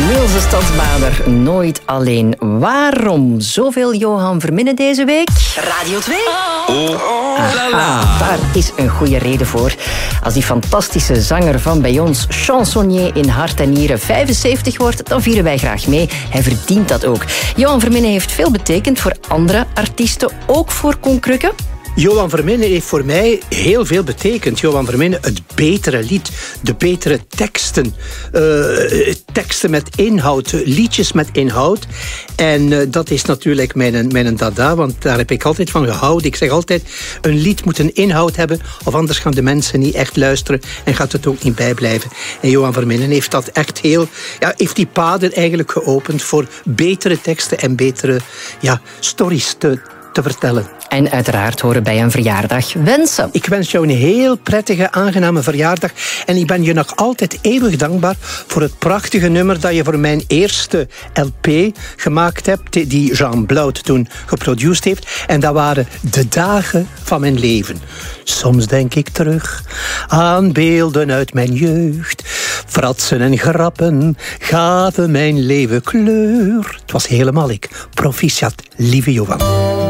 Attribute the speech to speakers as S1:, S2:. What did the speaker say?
S1: Niels de Stadsbader, nooit alleen. Waarom zoveel Johan Verminnen deze week?
S2: Radio 2.
S1: Aha, daar is een goede reden voor. Als die fantastische zanger van bij ons, chansonnier in hart en nieren, 75 wordt, dan vieren wij graag mee. Hij verdient dat ook. Johan Verminnen heeft veel betekend voor andere artiesten, ook voor Koen Krukke.
S3: Johan Verminnen heeft voor mij heel veel betekend. Johan Verminnen, het betere lied, de betere teksten. Teksten met inhoud, liedjes met inhoud. En dat is natuurlijk mijn dada, want daar heb ik altijd van gehouden. Ik zeg altijd, een lied moet een inhoud hebben, of anders gaan de mensen niet echt luisteren en gaat het ook niet bijblijven. En Johan Verminnen heeft dat echt heeft die paden eigenlijk geopend voor betere teksten en betere stories te vertellen.
S1: En uiteraard horen bij een verjaardag wensen.
S3: Ik wens jou een heel prettige, aangename verjaardag. En ik ben je nog altijd eeuwig dankbaar voor het prachtige nummer dat je voor mijn eerste LP gemaakt hebt, die Jean Blout toen geproduceerd heeft. En dat waren de dagen van mijn leven. Soms denk ik terug aan beelden uit mijn jeugd. Fratsen en grappen gaven mijn leven kleur. Het was helemaal ik. Proficiat, lieve Johan.